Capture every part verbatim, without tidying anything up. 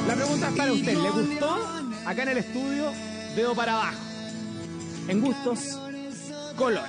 La pregunta es para usted. ¿Le gustó? Acá en el estudio, dedo para abajo. En gustos, colores.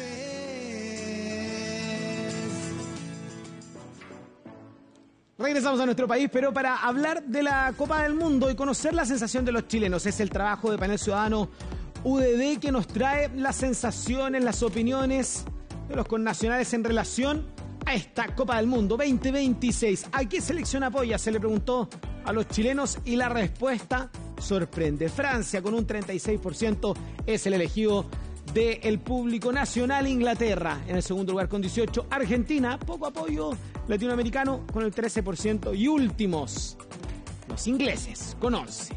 Regresamos a nuestro país, pero para hablar de la Copa del Mundo y conocer la sensación de los chilenos. Es el trabajo de Panel Ciudadano U D D que nos trae las sensaciones, las opiniones de los connacionales en relación a esta Copa del Mundo veinte veintiséis. ¿A qué selección apoya? Se le preguntó a los chilenos y la respuesta sorprende. Francia con un treinta y seis por ciento es el elegido del público nacional. Inglaterra en el segundo lugar con dieciocho. Argentina, poco apoyo latinoamericano con el trece por ciento. Y últimos, los ingleses con once.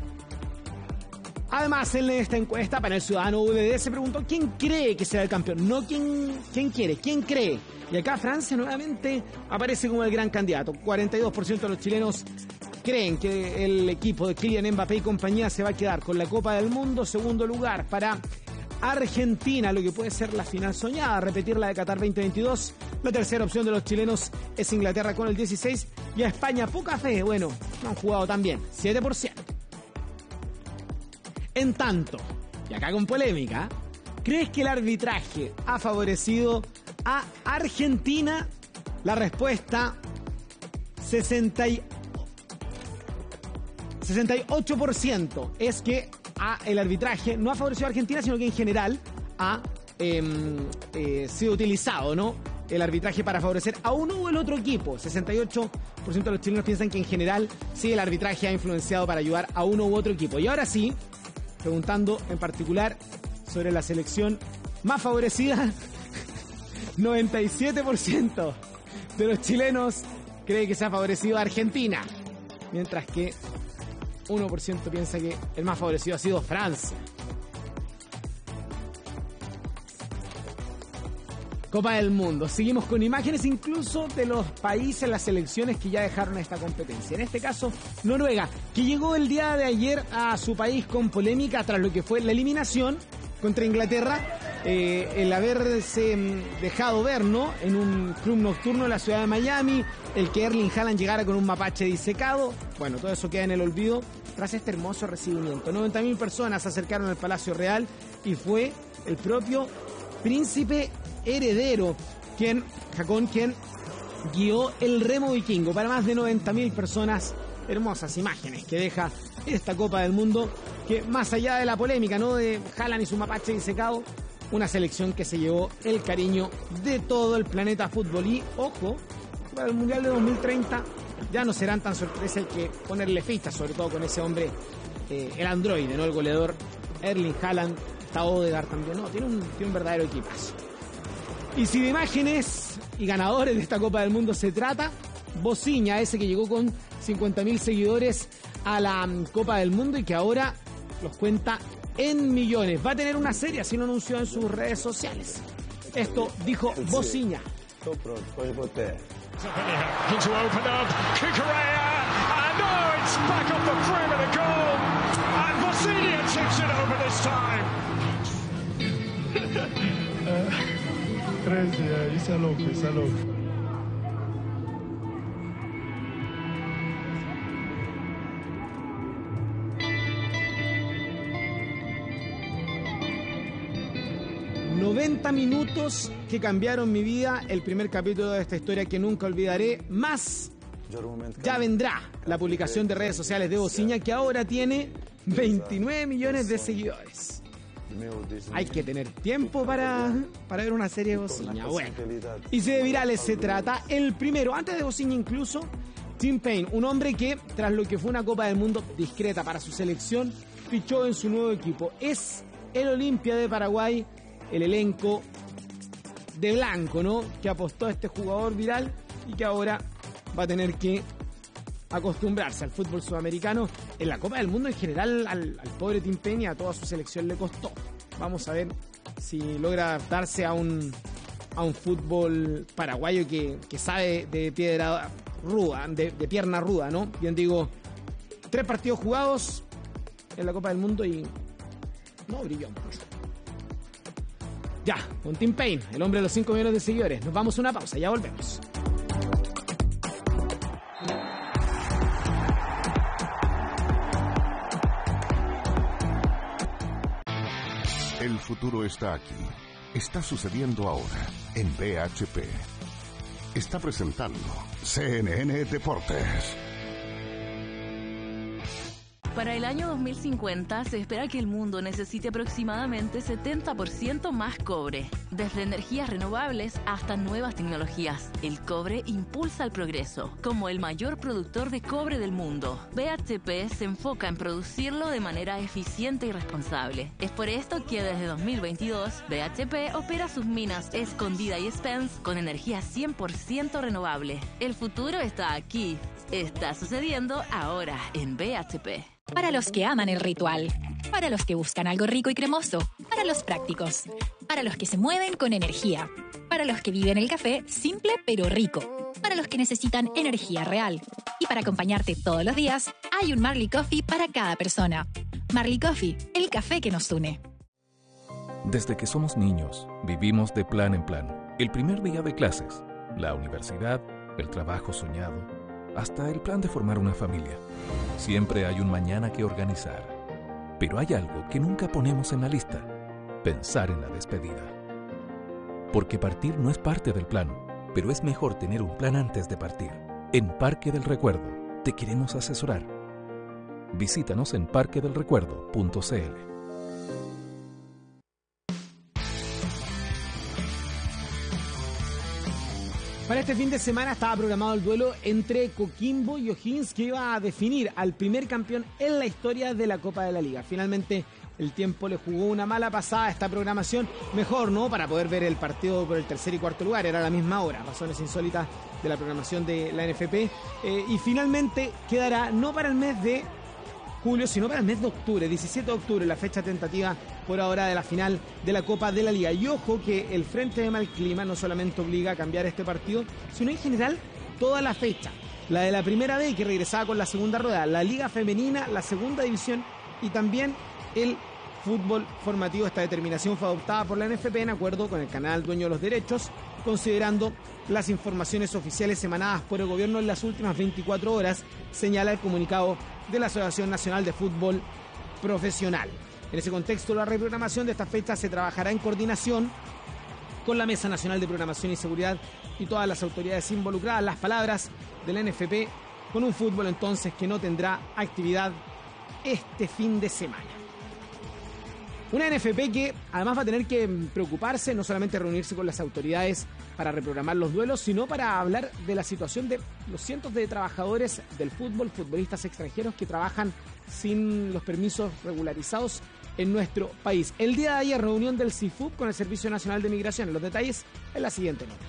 Además, en esta encuesta, Panel Ciudadano U D D se preguntó quién cree que será el campeón, no quién, quién quiere, quién cree. Y acá Francia nuevamente aparece como el gran candidato. cuarenta y dos por ciento de los chilenos creen que el equipo de Kylian Mbappé y compañía se va a quedar con la Copa del Mundo. Segundo lugar para Argentina, lo que puede ser la final soñada, repetir la de Qatar veinte veintidós. La tercera opción de los chilenos es Inglaterra con el dieciséis. Y a España, poca fe, bueno, no han jugado tan bien, siete por ciento. En tanto, y acá con polémica, ¿crees que el arbitraje ha favorecido a Argentina? La respuesta, sesenta y ocho por ciento es que a el arbitraje no ha favorecido a Argentina, sino que en general ha eh, eh, sido utilizado, ¿no?, el arbitraje para favorecer a uno o el otro equipo. sesenta y ocho por ciento de los chilenos piensan que en general sí el arbitraje ha influenciado para ayudar a uno u otro equipo. Y ahora sí, preguntando en particular sobre la selección más favorecida, noventa y siete por ciento de los chilenos cree que se ha favorecido a Argentina, mientras que uno por ciento piensa que el más favorecido ha sido Francia. Copa del Mundo. Seguimos con imágenes incluso de los países, las selecciones que ya dejaron esta competencia. En este caso, Noruega, que llegó el día de ayer a su país con polémica tras lo que fue la eliminación contra Inglaterra, eh, el haberse dejado ver, ¿no?, en un club nocturno de la ciudad de Miami, el que Erling Haaland llegara con un mapache disecado. Bueno, todo eso queda en el olvido tras este hermoso recibimiento. noventa mil personas se acercaron al Palacio Real y fue el propio príncipe heredero quien, Haakon, quien guió el remo vikingo para más de noventa mil personas. Hermosas imágenes que deja esta Copa del Mundo, que más allá de la polémica, ¿no?, de Haaland y su mapache disecado, una selección que se llevó el cariño de todo el planeta fútbol. Y ojo, para el Mundial de dos mil treinta ya no serán tan sorpresas, hay que ponerle ficha, sobre todo con ese hombre, eh, el androide, ¿no?, el goleador Erling Haaland. Está Odegaard también, ¿no? Tiene un, tiene un verdadero equipazo. Y si de imágenes y ganadores de esta Copa del Mundo se trata, Bociña, ese que llegó con cincuenta mil seguidores a la Copa del Mundo y que ahora los cuenta en millones. Va a tener una serie, así lo anunció en sus redes sociales. Esto dijo Bociña. Crazy, yeah, isso é louco, isso é louco. noventa minutos que cambiaron mi vida, el primer capítulo de esta historia que nunca olvidaré. Más ya vendrá la publicación de redes sociales de Bociña, que ahora tiene veintinueve millones de seguidores. Hay que tener tiempo para, para ver una serie de Bociña. Bueno, y si de virales se trata, el primero, antes de Bociña incluso, Tim Payne, un hombre que, tras lo que fue una Copa del Mundo discreta para su selección, fichó en su nuevo equipo. Es el Olimpia de Paraguay, el elenco de blanco, ¿no?, que apostó a este jugador viral y que ahora va a tener que acostumbrarse al fútbol sudamericano. En la Copa del Mundo en general al, al pobre Tim Payne y a toda su selección le costó. Vamos a ver si logra adaptarse a un a un fútbol paraguayo que, que sabe de piedra ruda, de, de pierna ruda, ¿no? Bien digo, tres partidos jugados en la Copa del Mundo y no brilló mucho. Ya, con Tim Payne, el hombre de los cinco millones de seguidores. Nos vamos a una pausa, ya volvemos. El futuro está aquí. Está sucediendo ahora en B H P. Está presentando C N N Deportes. Para el año dos mil cincuenta se espera que el mundo necesite aproximadamente setenta por ciento más cobre. Desde energías renovables hasta nuevas tecnologías, el cobre impulsa el progreso. Como el mayor productor de cobre del mundo, B H P se enfoca en producirlo de manera eficiente y responsable. Es por esto que desde dos mil veintidós, B H P opera sus minas Escondida y Spence con energía cien por ciento renovable. El futuro está aquí. Está sucediendo ahora en B H P. Para los que aman el ritual, para los que buscan algo rico y cremoso, para los prácticos, para los que se mueven con energía, para los que viven el café simple pero rico, para los que necesitan energía real. Y para acompañarte todos los días, hay un Marley Coffee para cada persona. Marley Coffee, el café que nos une. Desde que somos niños, vivimos de plan en plan. El primer día de clases, la universidad, el trabajo soñado, hasta el plan de formar una familia. Siempre hay un mañana que organizar. Pero hay algo que nunca ponemos en la lista: pensar en la despedida. Porque partir no es parte del plan, pero es mejor tener un plan antes de partir. En Parque del Recuerdo te queremos asesorar. Visítanos en parque del recuerdo punto c l. Para este fin de semana estaba programado el duelo entre Coquimbo y O'Higgins, que iba a definir al primer campeón en la historia de la Copa de la Liga. Finalmente el tiempo le jugó una mala pasada a esta programación. Mejor, ¿no?, para poder ver el partido por el tercer y cuarto lugar. Era a la misma hora, razones insólitas de la programación de la N F P. Eh, y finalmente quedará no para el mes de julio, sino para el mes de octubre, diecisiete de octubre, la fecha tentativa por ahora de la final de la Copa de la Liga. Y ojo que el frente de mal clima no solamente obliga a cambiar este partido, sino en general toda la fecha. La de la primera B, que regresaba con la segunda rueda, la Liga Femenina, la segunda división y también el fútbol formativo. Esta determinación fue adoptada por la N F P en acuerdo con el canal dueño de los derechos, considerando las informaciones oficiales emanadas por el gobierno en las últimas veinticuatro horas, señala el comunicado de la Asociación Nacional de Fútbol Profesional. En ese contexto, la reprogramación de esta fecha se trabajará en coordinación con la Mesa Nacional de Programación y Seguridad y todas las autoridades involucradas. Las palabras de la N F P, con un fútbol entonces que no tendrá actividad este fin de semana. Una N F P que además va a tener que preocuparse, no solamente reunirse con las autoridades para reprogramar los duelos, sino para hablar de la situación de los cientos de trabajadores del fútbol, futbolistas extranjeros que trabajan sin los permisos regularizados en nuestro país. El día de ayer, reunión del C I F U P con el Servicio Nacional de Migración. Los detalles en la siguiente nota.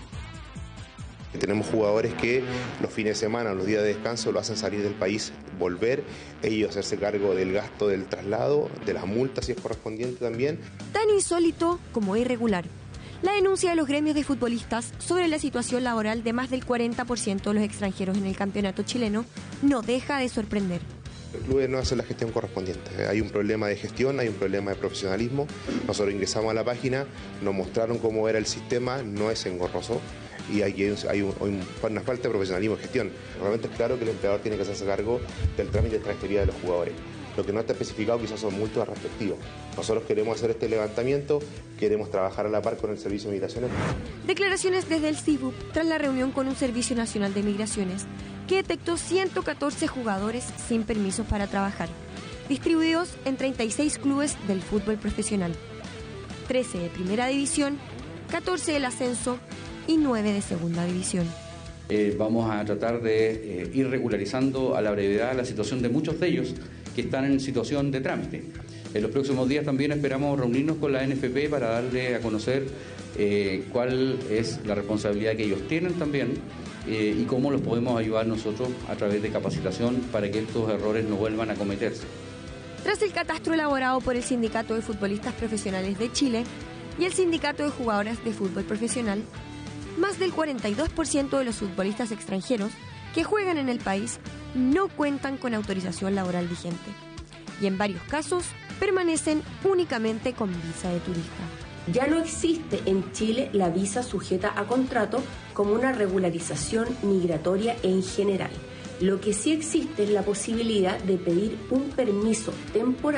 Tenemos jugadores que los fines de semana, los días de descanso, lo hacen salir del país, volver, ellos hacerse cargo del gasto del traslado, de las multas si es correspondiente también. Tan insólito como irregular. La denuncia de los gremios de futbolistas sobre la situación laboral de más del cuarenta por ciento de los extranjeros en el campeonato chileno no deja de sorprender. El club no hace la gestión correspondiente. Hay un problema de gestión, hay un problema de profesionalismo. Nosotros ingresamos a la página, nos mostraron cómo era el sistema, no es engorroso. Y hay, hay, un, hay una falta de profesionalismo de gestión. Realmente es claro que el empleador tiene que hacerse cargo del trámite de extranjería de los jugadores. Lo que no está especificado quizás son multas respectivas. Nosotros queremos hacer este levantamiento, queremos trabajar a la par con el Servicio de Migraciones. Declaraciones desde el C I F U P tras la reunión con un Servicio Nacional de Migraciones que detectó ciento catorce jugadores sin permisos para trabajar, distribuidos en treinta y seis clubes del fútbol profesional, trece de primera división, catorce del ascenso y nueve de segunda división. Eh, vamos a tratar de eh, ir regularizando a la brevedad la situación de muchos de ellos que están en situación de trámite. En los próximos días también esperamos reunirnos con la N F P para darle a conocer eh, cuál es la responsabilidad que ellos tienen también eh, y cómo los podemos ayudar nosotros a través de capacitación para que estos errores no vuelvan a cometerse. Tras el catastro elaborado por el Sindicato de Futbolistas Profesionales de Chile y el Sindicato de Jugadoras de Fútbol Profesional, más del cuarenta y dos por ciento de los futbolistas extranjeros que juegan en el país no cuentan con autorización laboral vigente y en varios casos permanecen únicamente con visa de turista. Ya no existe en Chile la visa sujeta a contrato como una regularización migratoria en general. Lo que sí existe es la posibilidad de pedir un permiso temporal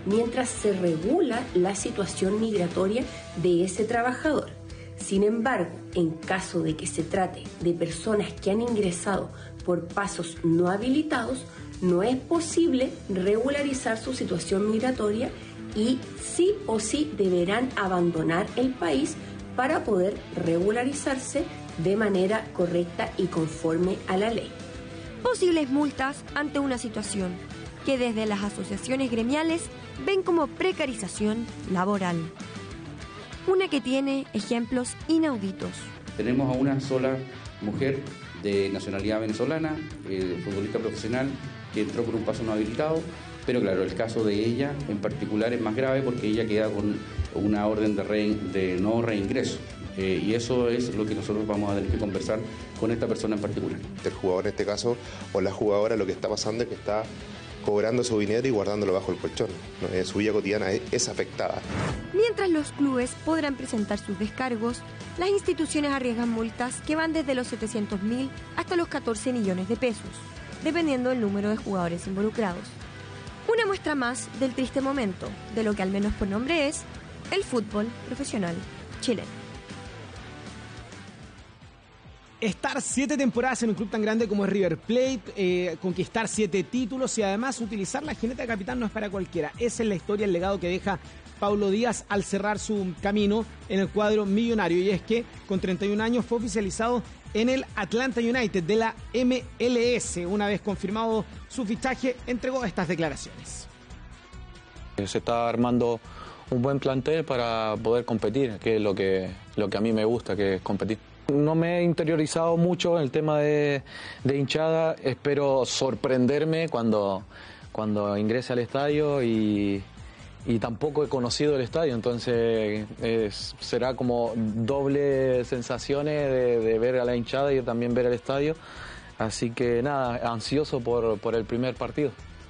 mientras se regula la situación migratoria de ese trabajador. Sin embargo, en caso de que se trate de personas que han ingresado por pasos no habilitados, no es posible regularizar su situación migratoria y sí o sí deberán abandonar el país para poder regularizarse de manera correcta y conforme a la ley. Posibles multas ante una situación que desde las asociaciones gremiales ven como precarización laboral. Una que tiene ejemplos inauditos. Tenemos a una sola mujer de nacionalidad venezolana, eh, futbolista profesional, que entró por un paso no habilitado, pero claro, el caso de ella en particular es más grave porque ella queda con una orden de, re, de no reingreso. Eh, y eso es lo que nosotros vamos a tener que conversar con esta persona en particular. El jugador en este caso, o la jugadora, lo que está pasando es que está cobrando su dinero y guardándolo bajo el colchón. ¿No? Su vida cotidiana es, es afectada. Mientras los clubes podrán presentar sus descargos, las instituciones arriesgan multas que van desde los setecientos mil hasta los catorce millones de pesos, dependiendo del número de jugadores involucrados. Una muestra más del triste momento, de lo que al menos por nombre es el fútbol profesional chileno. Estar siete temporadas en un club tan grande como es River Plate, eh, conquistar siete títulos y además utilizar la jineta de capitán no es para cualquiera. Esa es la historia, el legado que deja Paulo Díaz al cerrar su camino en el cuadro millonario. Y es que con treinta y un años fue oficializado en el Atlanta United de la M L S. Una vez confirmado su fichaje, entregó estas declaraciones. Se está armando un buen plantel para poder competir, que es lo que, lo que a mí me gusta, que es competir. No me he interiorizado mucho en el tema de, de hinchada, espero sorprenderme cuando, cuando ingrese al estadio y, y tampoco he conocido el estadio, entonces es, será como doble sensaciones de, de ver a la hinchada y también ver el estadio, así que nada, ansioso por, por el primer partido.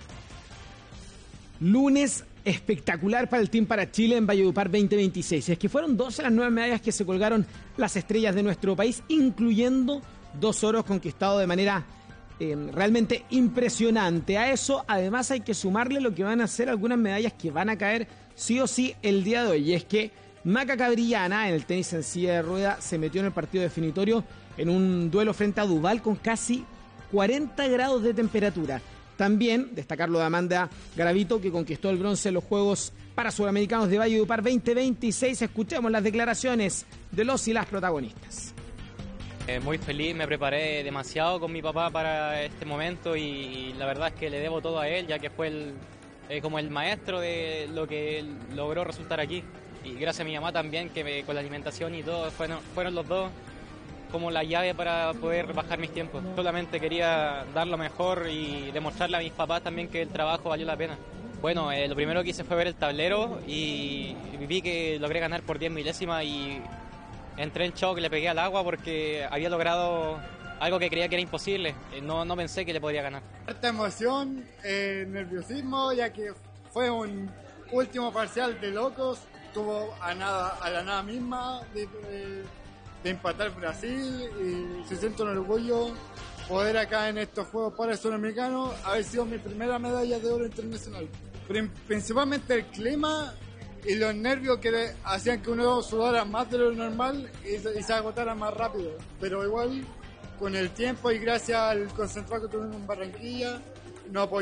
Lunes espectacular para el Team para Chile en Valledupar veinte veintiséis. Es que fueron doce las nueve medallas que se colgaron las estrellas de nuestro país, incluyendo dos oros conquistados de manera eh, realmente impresionante. A eso además hay que sumarle lo que van a ser algunas medallas que van a caer sí o sí el día de hoy. Y es que Maca Cabrillana en el tenis en silla de rueda se metió en el partido definitorio en un duelo frente a Duval con casi cuarenta grados de temperatura. También destacarlo de Amanda Garavito, que conquistó el bronce en los Juegos para Sudamericanos de Valledupar veinte veintiséis. Escuchemos las declaraciones de los y las protagonistas. Eh, muy feliz, me preparé demasiado con mi papá para este momento y, y la verdad es que le debo todo a él, ya que fue el, eh, como el maestro de lo que él logró resultar aquí. Y gracias a mi mamá también, que me, con la alimentación y todo, fueron, fueron los dos como la llave para poder bajar mis tiempos. Solamente quería dar lo mejor y demostrarle a mis papás también que el trabajo valió la pena. Bueno, eh, lo primero que hice fue ver el tablero y vi que logré ganar por diez milésimas y entré en shock, le pegué al agua porque había logrado algo que creía que era imposible. No, no pensé que le podría ganar. Harta emoción, eh, nerviosismo, ya que fue un último parcial de locos. Estuvo a, nada, a la nada misma de, de, de empatar Brasil y se siente un orgullo poder acá en estos Juegos para el Sudamericano haber sido mi primera medalla de oro internacional. Principalmente el clima y los nervios que hacían que uno sudara más de lo normal y se, y se agotara más rápido. Pero igual, con el tiempo y gracias al concentrado que tuvimos en Barranquilla, nos apoyamos.